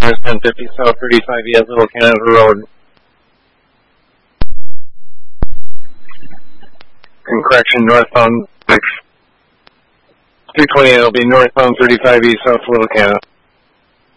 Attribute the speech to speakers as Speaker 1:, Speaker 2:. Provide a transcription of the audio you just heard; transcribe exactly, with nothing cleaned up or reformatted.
Speaker 1: Center, ten fifty South thirty-five E at Little Canada Road. And correction, northbound three twenty-eight will be northbound thirty-five E South Little Canada.